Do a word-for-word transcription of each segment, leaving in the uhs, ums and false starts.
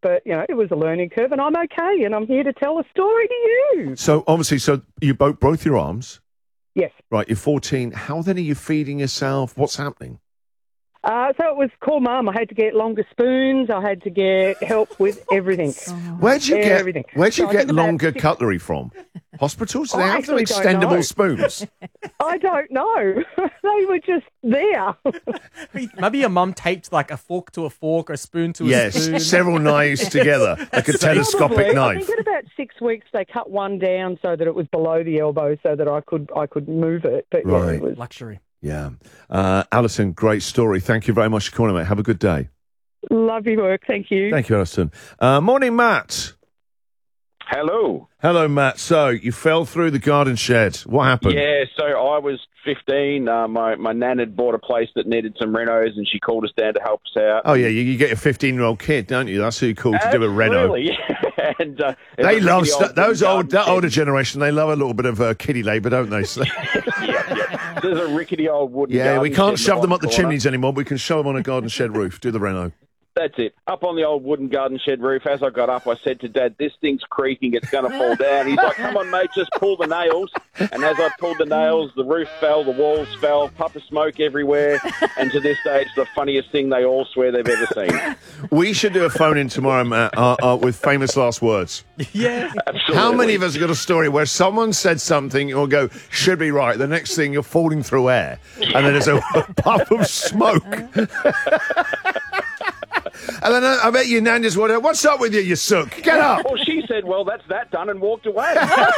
but, you know, it was a learning curve, and I'm okay, and I'm here to tell a story to you. So, obviously, so you broke both your arms. Yes. Right, you're fourteen. How then are you feeding yourself? What's happening? Uh, so it was call mum. I had to get longer spoons. I had to get help with everything. Where'd you get everything. Where'd you So I get think about longer six- cutlery from? Hospitals? Do they I have them actually don't know. extendable spoons? I don't know. They were just there. Maybe your mum taped like a fork to a fork or a spoon to a Yes, spoon. several knives together, like a telescopic Probably. I knife. think in about six weeks they cut one down so that it was below the elbow, so that I could I could move it. But yeah, Right. it was Luxury. Yeah. Uh, Alison, great story. Thank you very much for calling, mate. Have a good day. lovely work. Thank you. Thank you, Alison. Uh, morning, Matt. Hello. Hello, Matt. So, you fell through the garden shed. What happened? Yeah, so I was fifteen. Uh, my, my nan had bought a place that needed some renos, and she called us down to help us out. Oh, yeah, you, you get a fifteen-year-old kid, don't you? That's who you call to do a reno. Absolutely. and, uh, there's They a love rickety stu- old those wooden old, garden that older shed. generation. They love a little bit of uh, kiddie labour, don't they? So, yeah, yeah. There's a rickety old wooden yeah, we garden can't shed in shove them up the bottom corner. chimneys anymore. We can show them on a garden shed roof. Do the reno. That's it. Up on the old wooden garden shed roof, as I got up, I said to Dad, this thing's creaking, it's going to fall down. He's like, come on, mate, just pull the nails. And as I pulled the nails, the roof fell, the walls fell, puff of smoke everywhere. And to this day, it's the funniest thing they all swear they've ever seen. We should do a phone-in tomorrow, Matt, uh, uh, with famous last words. Yeah. Absolutely. How many of us have got a story where someone said something or go, should be right, the next thing you're falling through air, and then there's a, a puff of smoke. And then I, I bet your nan just went, what's up with you, you sook? Get up. Well, she said, well, that's that done, and walked away.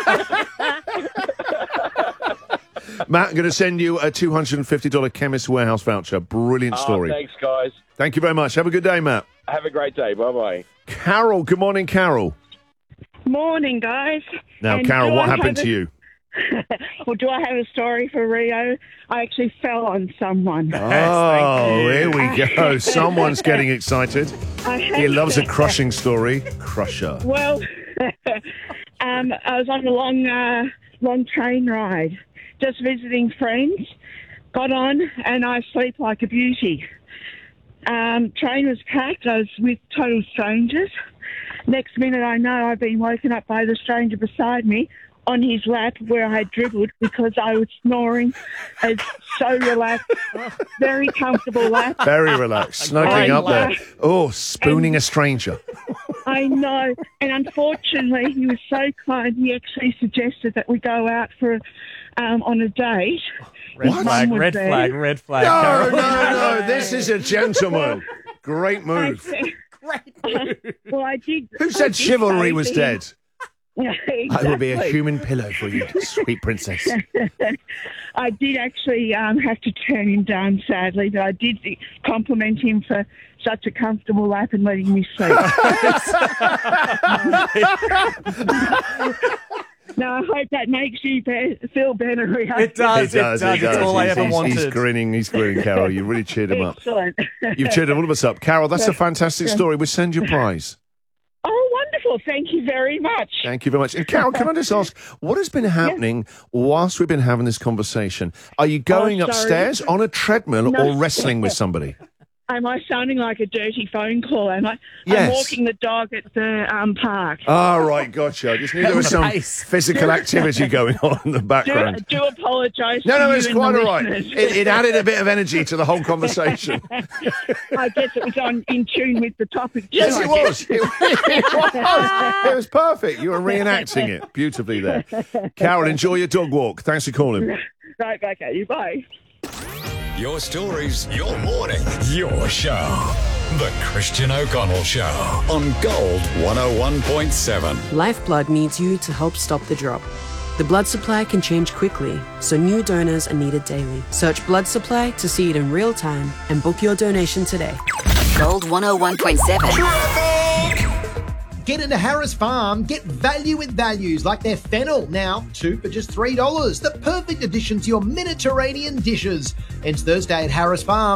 Matt, I'm going to send you a two hundred fifty dollars Chemist Warehouse voucher. Brilliant Oh, story. thanks, guys. Thank you very much. Have a good day, Matt. Have a great day. Bye-bye. Carol, good morning, Carol. Morning, guys. Now, And Carol, do what I happened have to a- you? Well, do I have a story for Rio? I actually fell on someone. Oh, here we go. Someone's getting excited. I had He loves a to- crushing story. Crusher. Well, um, I was on a long, uh, long train ride, just visiting friends. Got on, and I sleep like a beauty. Um, train was packed. I was with total strangers. Next minute, I know I've been woken up by the stranger beside me on his lap where I had dribbled because I was snoring. It's so relaxed, very comfortable lap. Very relaxed. Snuggling up there. Oh, spooning a stranger. I know. And unfortunately, he was so kind, he actually suggested that we go out for um, on a date. Red His flag, mum was red there. flag, red flag. No, Carol. no, no. This is a gentleman. Great I move. said- well, I did. Who I said did chivalry say was to dead? him- Yeah, I will be a exactly. human pillow for you, sweet princess. I did actually um, have to turn him down, sadly, but I did compliment him for such a comfortable lap and letting me sleep. Now, I hope that makes you be- feel better, Rio. It does, He does, it does. he does. It's all I He's- ever he's, wanted. He's grinning, he's grinning, Carol. You really cheered him up. Excellent. You've cheered all of us up. Carol, that's a fantastic story. We'll send you a prize. Oh, wonderful. Thank you very much. Thank you very much. And Carol, can I just ask, what has been happening whilst we've been having this conversation? Are you going Oh, sorry. upstairs on a treadmill No. or wrestling with somebody? Am I sounding like a dirty phone call? Am I? Yes. I'm walking the dog at the um, park. Oh, right, gotcha. I just knew there was some Nice. physical activity going on in the Do, background. do apologise. No, to no, you it's and quite the all right. listeners. It, it added a bit of energy to the whole conversation. I guess it was on in tune with the topic. too, Yes, I it guess. was. It, it was. It was perfect. You were reenacting it beautifully there. Carol, enjoy your dog walk. Thanks for calling. Right, okay, bye. Your stories, your morning, your show. The Christian O'Connell Show on Gold one oh one point seven. Lifeblood needs you to help stop the drop. The blood supply can change quickly, so new donors are needed daily. Search blood supply to see it in real time and book your donation today. Gold one oh one point seven. Get into Harris Farm, get value with values like their fennel, now two for just three dollars. The perfect addition to your Mediterranean dishes. Ends Thursday at Harris Farm.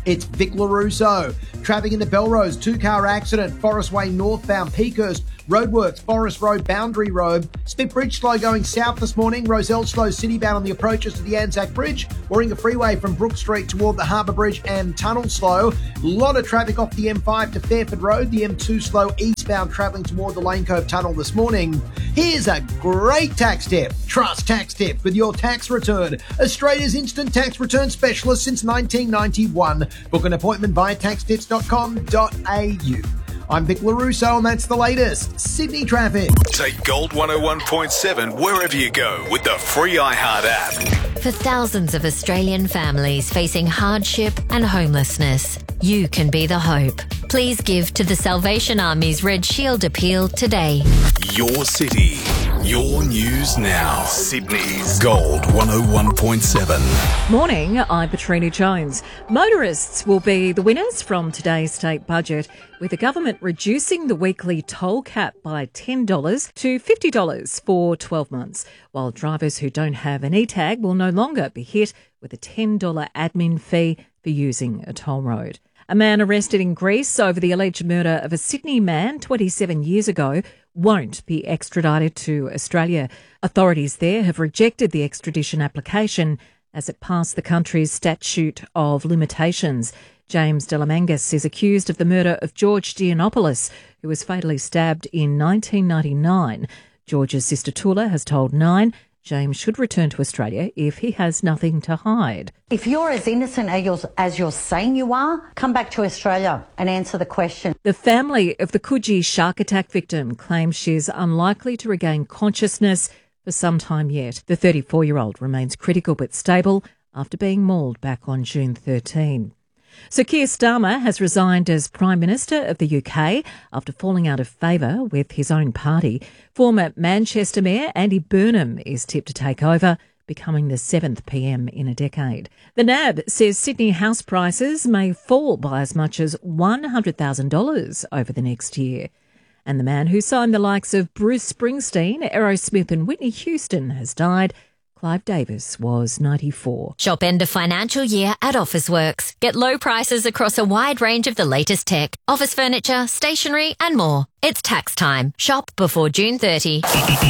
It's Vic LaRusso. Traffic in the Belrose, two-car accident, Forest Way northbound, Peakhurst, roadworks, Forest Road, Boundary Road. Spit Bridge slow going south this morning. Roselle slow citybound on the approaches to the Anzac Bridge. Warringah Freeway from Brook Street toward the Harbour Bridge and Tunnel slow. A lot of traffic off the M five to Fairford Road. The M two slow eastbound travelling toward the Lane Cove Tunnel this morning. Here's a great tax tip. Trust Tax Tip with your tax return. Australia's instant tax return specialist since nineteen ninety-one. Book an appointment via tax tips dot com dot a u. I'm Vic LaRusso, and that's the latest Sydney traffic. Take Gold one oh one point seven wherever you go with the free iHeart app. For thousands of Australian families facing hardship and homelessness, you can be the hope. Please give to the Salvation Army's Red Shield appeal today. Your city, your news now. Sydney's Gold one oh one point seven. Morning, I'm Petrina Jones. Motorists will be the winners from today's state budget, with the government reducing the weekly toll cap by ten dollars to fifty dollars for twelve months, while drivers who don't have an e-tag will no longer be hit with a ten dollars admin fee for using a toll road. A man arrested in Greece over the alleged murder of a Sydney man twenty-seven years ago won't be extradited to Australia. Authorities there have rejected the extradition application as it passed the country's statute of limitations. James Delamangas is accused of the murder of George Giannopoulos, who was fatally stabbed in nineteen ninety-nine. George's sister Tula has told Nine James should return to Australia if he has nothing to hide. If you're as innocent as you're, as you're saying you are, come back to Australia and answer the question. The family of the Coogee shark attack victim claims she's unlikely to regain consciousness for some time yet. The thirty-four-year-old remains critical but stable after being mauled back on June thirteenth. So Keir Starmer has resigned as Prime Minister of the U K after falling out of favour with his own party. Former Manchester Mayor Andy Burnham is tipped to take over, becoming the seventh P M in a decade. The N A B says Sydney house prices may fall by as much as one hundred thousand dollars over the next year. And the man who signed the likes of Bruce Springsteen, Aerosmith and Whitney Houston has died. Clive Davis was ninety-four. Shop end of financial year at Officeworks. Get low prices across a wide range of the latest tech, office furniture, stationery and more. It's tax time. Shop before June thirtieth.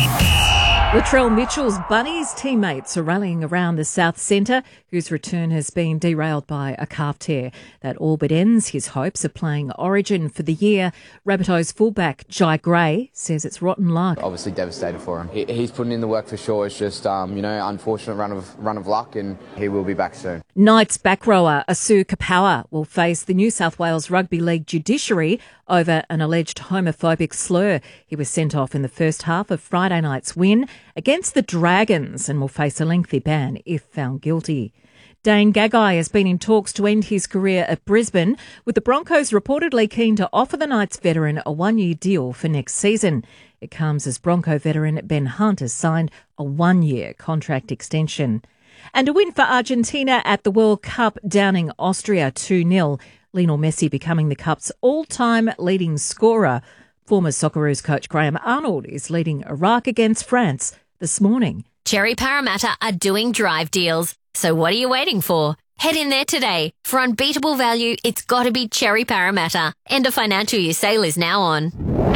Latrell Mitchell's Bunnies teammates are rallying around the South Centre, whose return has been derailed by a calf tear. That all but ends his hopes of playing Origin for the year. Rabbitohs fullback Jai Gray says it's rotten luck. Obviously devastated for him. He, he's putting in the work for sure. It's just, um, you know, unfortunate run of run of luck, and he will be back soon. Knights back rower Asu Kapawa will face the New South Wales Rugby League judiciary over an alleged homophobic slur. He was sent off in the first half of Friday night's win against the Dragons and will face a lengthy ban if found guilty. Dane Gagai has been in talks to end his career at Brisbane, with the Broncos reportedly keen to offer the Knights veteran a one-year deal for next season. It comes as Bronco veteran Ben Hunt has signed a one-year contract extension. And a win for Argentina at the World Cup, downing Austria two nil. Lionel Messi becoming the Cup's all-time leading scorer. Former Socceroos coach Graham Arnold is leading Iraq against France this morning. Cherry Parramatta are doing drive deals. So what are you waiting for? Head in there today. For unbeatable value, it's got to be Cherry Parramatta. End of financial year sale is now on.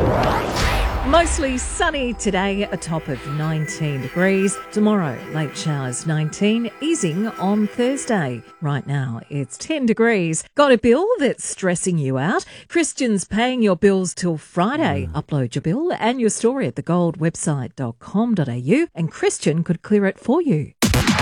Mostly sunny today, a top of nineteen degrees. Tomorrow, late showers nineteen, easing on Thursday. Right now, it's ten degrees. Got a bill that's stressing you out? Christian's paying your bills till Friday. Mm. Upload your bill and your story at the gold website dot com dot a u and Christian could clear it for you.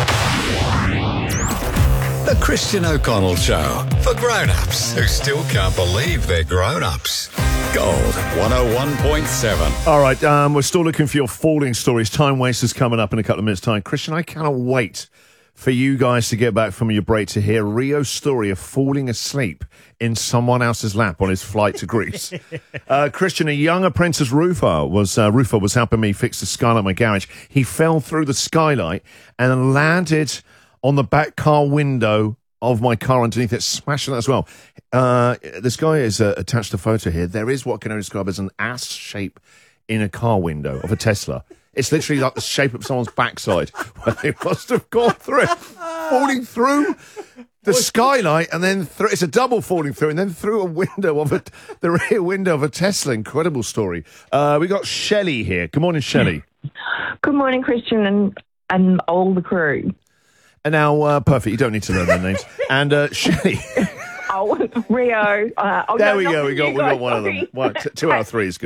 The Christian O'Connell Show, for grown-ups who still can't believe they're grown-ups. Gold one oh one point seven. All right, um, we're still looking for your falling stories. Time Wasters coming up in a couple of minutes' time. Christian, I cannot wait for you guys to get back from your break to hear Rio's story of falling asleep in someone else's lap on his flight to Greece. uh, Christian, a young apprentice roofer was uh, roofer was helping me fix the skylight in my garage. He fell through the skylight and landed on the back car window of my car underneath it, smashing that as well. Uh, this guy has uh, attached a photo here. There is what can only describe as an ass shape in a car window of a Tesla. It's literally like the shape of someone's backside. Well, they must have gone through it, falling through. the skylight, and then th- it's a double falling through, and then through a window of a the rear window of a Tesla. Incredible story. Uh, we got Shelley here. Good morning, Shelley. Good morning, Christian, and and all the crew. And now, uh, perfect. You don't need to learn their names. And uh, Shelley. Oh, Rio. Uh, oh, there no, we not go. We got you we got guys, one of them. sorry. One, t- two out of three is good.